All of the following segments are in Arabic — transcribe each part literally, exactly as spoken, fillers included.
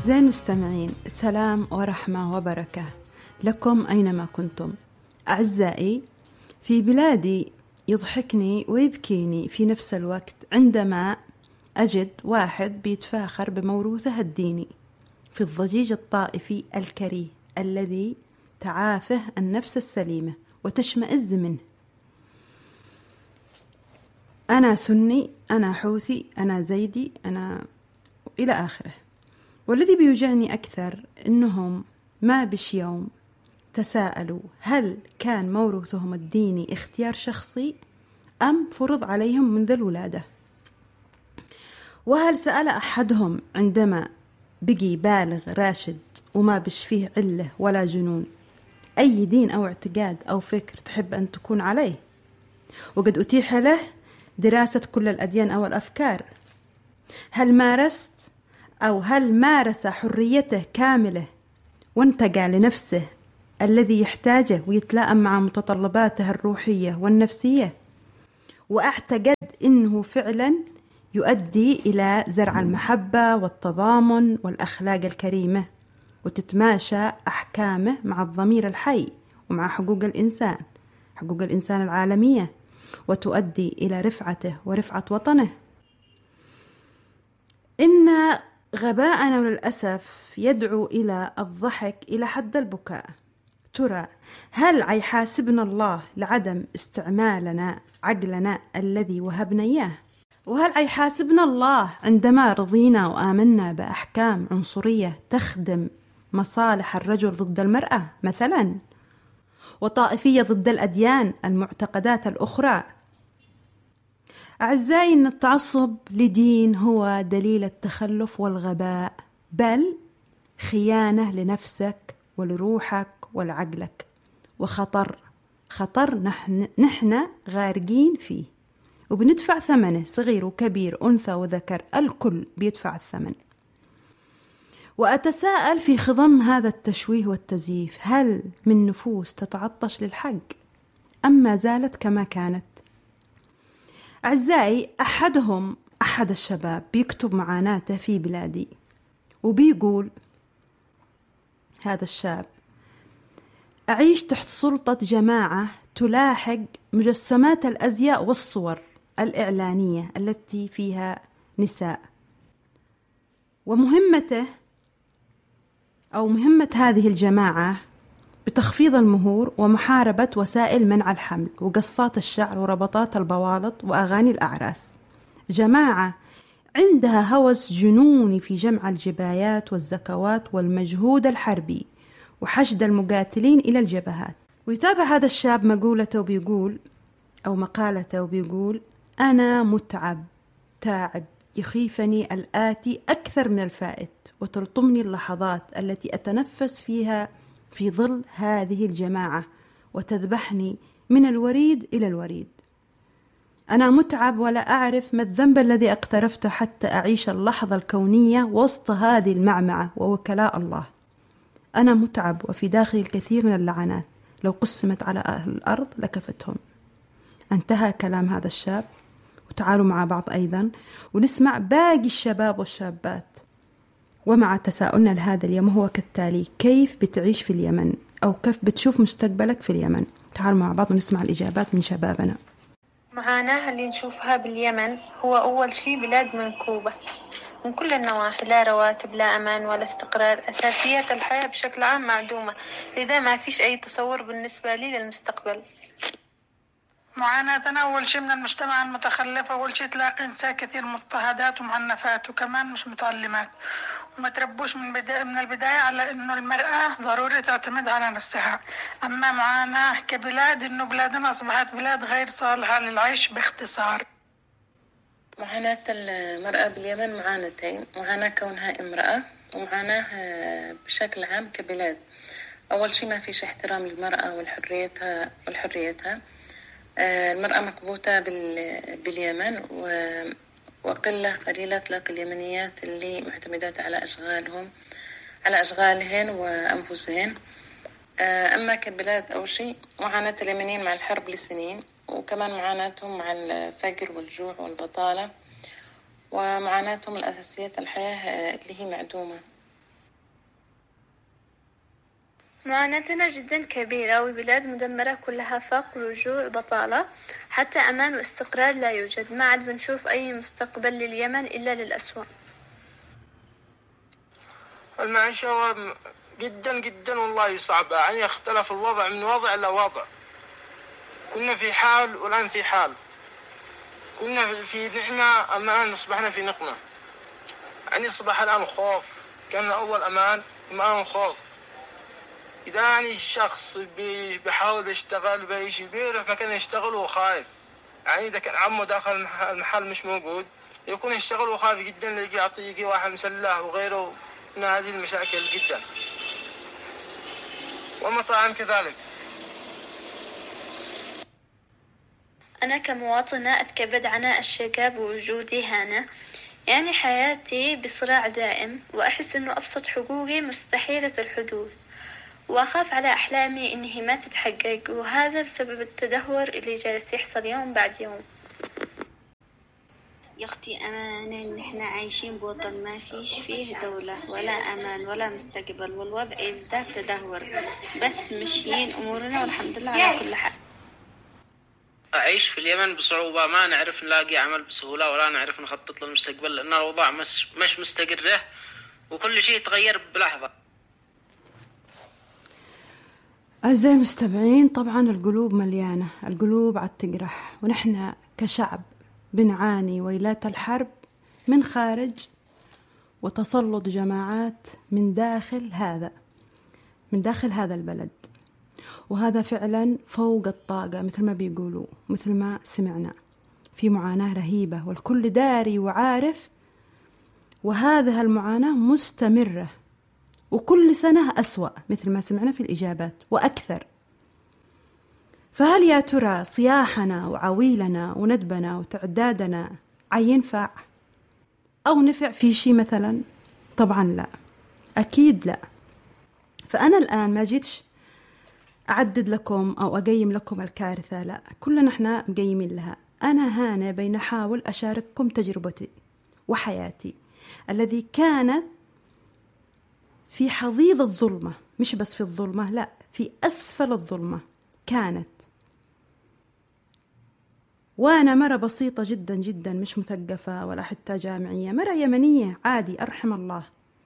زين المستمعين، سلام ورحمة وبركة لكم أينما كنتم. أعزائي، في بلادي يضحكني ويبكيني في نفس الوقت عندما أجد واحد بيتفاخر بموروثه الديني في الضجيج الطائفي الكريه الذي تعافه النفس السليمة وتشمئز منه. أنا سني، أنا حوثي، أنا زيدي، أنا إلى آخره. والذي بيوجعني أكثر أنهم ما بش يوم تساءلوا هل كان موروثهم الديني اختيار شخصي أم فرض عليهم منذ الولادة، وهل سأل أحدهم عندما بقي بالغ راشد وما بش فيه علة ولا جنون أي دين أو اعتقاد أو فكر تحب أن تكون عليه، وقد أتيح له دراسة كل الأديان أو الأفكار؟ هل مارست أو هل مارس حريته كاملة وانتقى لنفسه الذي يحتاجه ويتلائم مع متطلباته الروحية والنفسية، وأعتقد أنه فعلا يؤدي إلى زرع المحبة والتضامن والأخلاق الكريمة، وتتماشى أحكامه مع الضمير الحي ومع حقوق الإنسان، حقوق الإنسان العالمية، وتؤدي إلى رفعته ورفعة وطنه؟ إن غباءنا للأسف يدعو إلى الضحك إلى حد البكاء. ترى هل عيحاسبنا الله لعدم استعمالنا عقلنا الذي وهبنا إياه؟ وهل عيحاسبنا الله عندما رضينا وآمنا بأحكام عنصرية تخدم مصالح الرجل ضد المرأة مثلا، وطائفية ضد الأديان المعتقدات الأخرى؟ أعزائي، أن التعصب لدين هو دليل التخلف والغباء، بل خيانة لنفسك ولروحك ولعقلك، وخطر خطر نحن, نحن غارقين فيه وبندفع ثمنه، صغير وكبير، أنثى وذكر، الكل بيدفع الثمن. وأتساءل في خضم هذا التشويه والتزييف، هل من نفوس تتعطش للحق أم ما زالت كما كانت؟ أعزائي، أحدهم أحد الشباب بيكتب معاناته في بلادي، وبيقول هذا الشاب: أعيش تحت سلطة جماعة تلاحق مجسمات الأزياء والصور الإعلانية التي فيها نساء، ومهمته أو مهمة هذه الجماعة بتخفيض المهور ومحاربة وسائل منع الحمل وقصات الشعر وربطات البوالط وأغاني الأعراس. جماعة عندها هوس جنوني في جمع الجبايات والزكوات والمجهود الحربي وحشد المقاتلين إلى الجبهات. ويتابع هذا الشاب مقولته وبيقول أو مقالته وبيقول: أنا متعب تاعب، يخيفني الآتي أكثر من الفائت، وتلطمني اللحظات التي أتنفس فيها في ظل هذه الجماعة وتذبحني من الوريد إلى الوريد. أنا متعب ولا أعرف ما الذنب الذي اقترفته حتى أعيش اللحظة الكونية وسط هذه المعمعة ووكلاء الله. أنا متعب وفي داخلي الكثير من اللعنات، لو قسمت على أهل الأرض لكفتهم. انتهى كلام هذا الشاب. وتعالوا مع بعض أيضا ونسمع باقي الشباب والشابات. ومع تساؤلنا لهذا اليوم هو كالتالي: كيف بتعيش في اليمن؟ أو كيف بتشوف مستقبلك في اليمن؟ تعالوا مع بعض ونسمع الإجابات من شبابنا. معاناة اللي نشوفها باليمن هو أول شيء بلاد منكوبة من كل النواحي، لا رواتب، لا أمان ولا استقرار، أساسيات الحياة بشكل عام معدومة، لذا ما فيش أي تصور بالنسبة لي للمستقبل. معاناتنا أول شيء من المجتمع المتخلف. أول شيء تلاقي نساء كثير مضطهدات ومعنفات، وكمان مش متعلمات، وما تربوش من, بداية من البداية على إنه المرأة ضروري تعتمد على نفسها. أما معاناة كبلاد، إنه بلادنا أصبحت بلاد غير صالحة للعيش باختصار. معاناة المرأة باليمن معاناتين: معاناة كونها امرأة، ومعاناة بشكل عام كبلاد. أول شيء ما فيش احترام للمرأة والحريتها والحريتها. المرأة مكبوتة باليمن، وقلة قليلة تلاقي اليمنيات اللي معتمدات على أشغالهم على أشغالهن وأنفسهن. أما كبلاد، أول شيء معاناة اليمنيين مع الحرب لسنين، وكمان معاناتهم مع الفقر والجوع والبطالة، ومعاناتهم الأساسيات الحياة اللي هي معدومة. معاناتنا جدا كبيرة، والبلاد مدمرة كلها، فقر وجوع وبطالة، حتى أمان واستقرار لا يوجد. ما عاد بنشوف أي مستقبل لليمن إلا للأسوأ. المعيشة جدا جدا والله صعبة، يعني اختلف الوضع من وضع إلى وضع. كنا في حال والآن في حال، كنا في نعمة الآن أصبحنا في نقمة. يعني أصبح الآن خوف، كان أول أمان الآن خوف. إذا يعني الشخص بيحاول يشتغل بيجي بيروح مكان يشتغل وهو خايف، يعني إذا كان عمه داخل المحل مش موجود يكون يشتغل وخايف جدا يجي يعطي يجي واحد مسلح وغيره من هذه المشاكل جدا، والمطاعم كذلك. أنا كمواطنة أتكبد عناء الشباب ووجودي هنا، يعني حياتي بصراع دائم، وأحس أنه أبسط حقوقي مستحيلة الحدوث، وأخاف على أحلامي إنها ما تتحقق، وهذا بسبب التدهور اللي جالس يحصل يوم بعد يوم. يا أختي أمانة إن إحنا عايشين بوطن ما فيش فيه دولة ولا أمان ولا مستقبل، والوضع يزداد تدهور، بس مشيين أمورنا والحمد لله على كل حال. أعيش في اليمن بصعوبة، ما نعرف نلاقي عمل بسهولة ولا نعرف نخطط للمستقبل، لأن الأوضاع مش مش مستقرة وكل شيء يتغير بلحظة. أعزائي المستمعين، طبعا القلوب مليانة، القلوب عاد تجرح، ونحن كشعب بنعاني ويلات الحرب من خارج وتسلط جماعات من داخل هذا من داخل هذا البلد، وهذا فعلا فوق الطاقة مثل ما بيقولوا، مثل ما سمعنا، في معاناة رهيبة والكل داري وعارف، وهذه المعاناة مستمرة وكل سنة أسوأ مثل ما سمعنا في الإجابات وأكثر. فهل يا ترى صياحنا وعويلنا وندبنا وتعدادنا عينفع أو نفع في شيء مثلا؟ طبعا لا، أكيد لا. فأنا الآن ما جيتش أعدد لكم أو أقيم لكم الكارثة، لا، كلنا احنا مقيمين لها. أنا هنا بين أحاول أشارككم تجربتي وحياتي الذي كانت في حضيض الظلمة، مش بس في الظلمة، لا، في أسفل الظلمة كانت. وأنا مرة بسيطة جدا جدا، مش مثقفة ولا حتى جامعية، مرة يمنية عادي أرحم الله.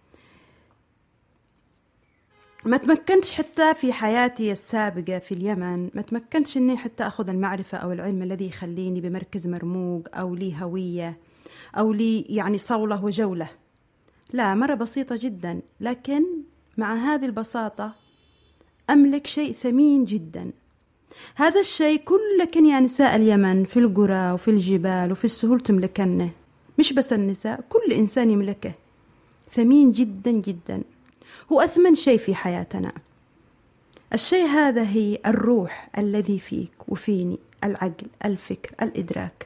ما تمكنتش حتى في حياتي السابقة في اليمن، ما تمكنتش أني حتى أخذ المعرفة أو العلم الذي يخليني بمركز مرموق أو لي هوية أو لي يعني صولة وجولة، لا، مرة بسيطة جدا. لكن مع هذه البساطة أملك شيء ثمين جدا. هذا الشيء كلكن يا نساء اليمن في القرى وفي الجبال وفي السهول تملكنه، مش بس النساء، كل إنسان يملكه، ثمين جدا جدا، هو أثمن شيء في حياتنا. الشيء هذا هي الروح الذي فيك وفيني، العقل، الفكر، الإدراك.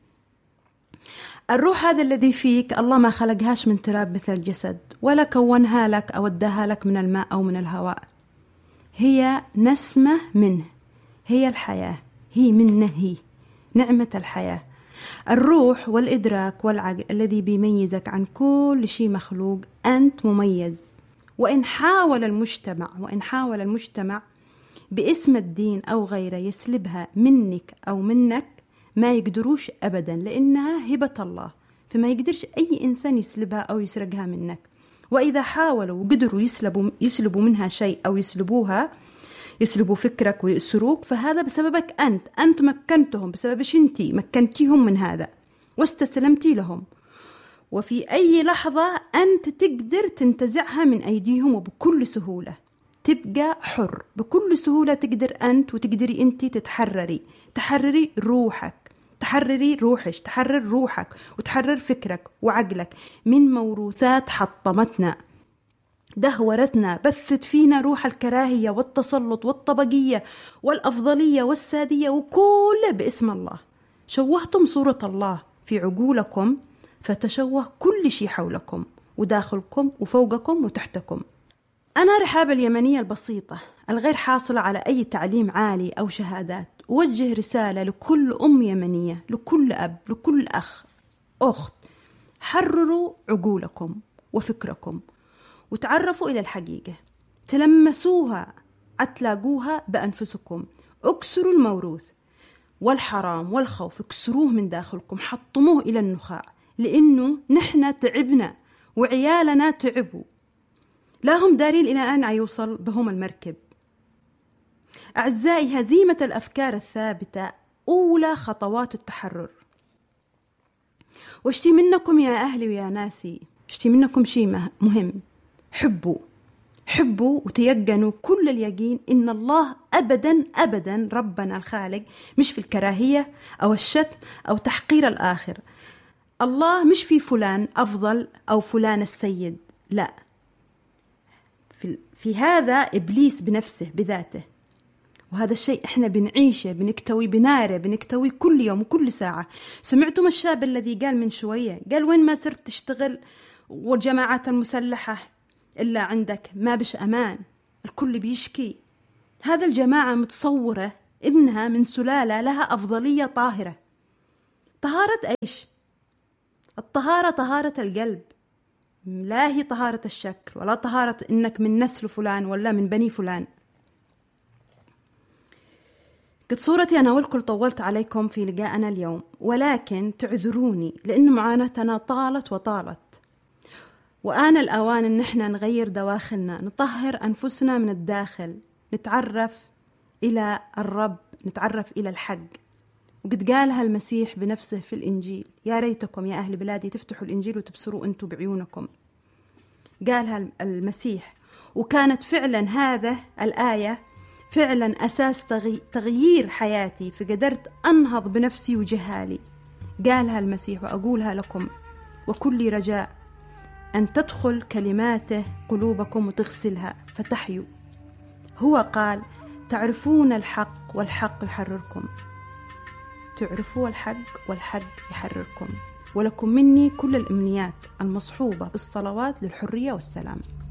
الروح هذا الذي فيك الله ما خلقهاش من تراب مثل الجسد، ولا كونها لك أو اداها لك من الماء أو من الهواء، هي نسمة منه، هي الحياة، هي منه، هي نعمة الحياة. الروح والإدراك والعقل الذي بيميزك عن كل شيء مخلوق، أنت مميز. وإن حاول المجتمع وإن حاول المجتمع باسم الدين أو غيره يسلبها منك أو منك، ما يقدروش أبدا، لأنها هبة الله، فما يقدرش أي إنسان يسلبها أو يسرقها منك. وإذا حاولوا وقدروا يسلبوا, يسلبوا منها شيء أو يسلبوها، يسلبوا فكرك ويأسروك، فهذا بسببك أنت أنت مكنتهم، بسببش أنتي مكنتيهم من هذا واستسلمتي لهم. وفي أي لحظة أنت تقدر تنتزعها من أيديهم وبكل سهولة تبقى حر، بكل سهولة تقدر أنت وتقدري أنت تتحرري، تحرري روحك، تحرري روحش، تحرر روحك وتحرر فكرك وعقلك من موروثات حطمتنا، دهورتنا، بثت فينا روح الكراهية والتسلط والطبقية والأفضلية والسادية، وكله باسم الله. شوهتم صورة الله في عقولكم فتشوه كل شيء حولكم وداخلكم وفوقكم وتحتكم. أنا رحاب اليمنية البسيطة الغير حاصلة على أي تعليم عالي أو شهادات، أوجه رسالة لكل أم يمنية، لكل أب، لكل أخ، أخت، حرروا عقولكم وفكركم وتعرفوا إلى الحقيقة. تلمسوها عتلاقوها بأنفسكم. اكسروا الموروث والحرام والخوف، اكسروه من داخلكم، حطموه إلى النخاع، لأنه نحن تعبنا وعيالنا تعبوا، لا هم دارين إلى أن يوصل بهم المركب. أعزائي، هزيمة الأفكار الثابتة أولى خطوات التحرر. واشتي منكم يا أهلي ويا ناسي، اشتي منكم شيء مهم، حبوا حبوا وتيقنوا كل اليقين إن الله أبدا أبدا ربنا الخالق مش في الكراهية أو الشتم أو تحقير الآخر. الله مش في فلان أفضل أو فلان السيد، لا، في, في هذا إبليس بنفسه بذاته. وهذا الشيء إحنا بنعيشه، بنكتوي بناره، بنكتوي كل يوم وكل ساعة. سمعتم الشاب الذي قال من شوية، قال وين ما صرت تشتغل والجماعات المسلحة إلا عندك ما بش أمان، الكل بيشكي. هذا الجماعة متصورة إنها من سلالة لها أفضلية طاهرة. طهارة إيش؟ الطهارة طهارة القلب، لا هي طهارة الشكل، ولا طهارة إنك من نسل فلان ولا من بني فلان. قد صورتي أنا والكل طولت عليكم في لقاءنا اليوم، ولكن تعذروني لأن معاناتنا طالت وطالت، وآن الأوان إن احنا نغير دواخلنا، نطهر أنفسنا من الداخل، نتعرف إلى الرب، نتعرف إلى الحق. وقد قالها المسيح بنفسه في الإنجيل، يا ريتكم يا أهل بلادي تفتحوا الإنجيل وتبصروا أنتم بعيونكم. قالها المسيح، وكانت فعلا هذا الآية فعلا أساس تغيير حياتي، فقدرت أنهض بنفسي وجهالي. قالها المسيح وأقولها لكم، وكل رجاء أن تدخل كلماته قلوبكم وتغسلها فتحيوا. هو قال تعرفون الحق والحق يحرركم، تعرفوا الحق والحق يحرركم. ولكم مني كل الأمنيات المصحوبة بالصلوات للحرية والسلام.